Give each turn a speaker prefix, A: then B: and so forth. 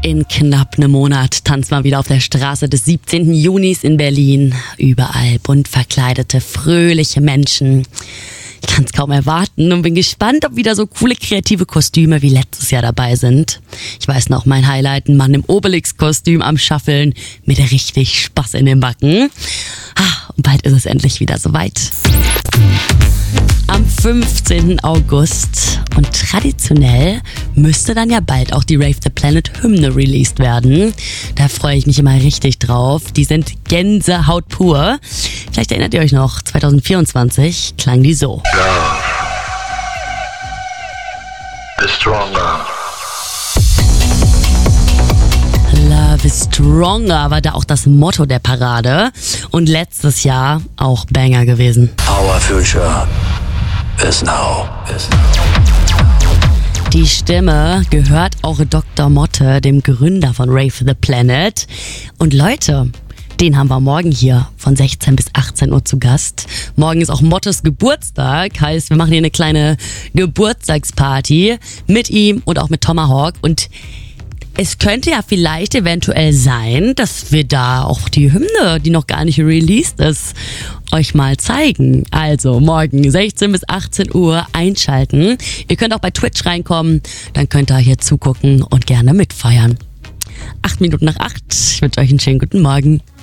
A: In knapp einem Monat tanzt man wieder auf der Straße des 17. Junis in Berlin. Überall bunt verkleidete, fröhliche Menschen. Ich kann es kaum erwarten und bin gespannt, ob wieder so coole kreative Kostüme wie letztes Jahr dabei sind. Ich weiß noch, mein Highlight, ein Mann im Obelix-Kostüm am Schaffeln mit richtig Spaß in den Backen. Und bald ist es endlich wieder soweit. Am 15. August und traditionell müsste dann ja bald auch die Rave the Planet Hymne released werden. Da freue ich mich immer richtig drauf. Die sind Gänsehaut pur. Vielleicht erinnert ihr euch noch, 2024 klang die so.
B: Love is stronger.
A: Love is stronger war da auch das Motto der Parade. Und letztes Jahr auch Banger gewesen.
B: Our future is now.
A: Die Stimme gehört auch Dr. Motte, dem Gründer von Rave the Planet. Und Leute, den haben wir morgen hier von 16 bis 18 Uhr zu Gast. Morgen ist auch Mottes Geburtstag, heißt, wir machen hier eine kleine Geburtstagsparty mit ihm und auch mit Tomahawk. Und es könnte ja vielleicht eventuell sein, dass wir da auch die Hymne, die noch gar nicht released ist, euch mal zeigen. Also morgen 16 bis 18 Uhr einschalten. Ihr könnt auch bei Twitch reinkommen, dann könnt ihr hier zugucken und gerne mitfeiern. 8 Minuten nach 8. Ich wünsche euch einen schönen guten Morgen.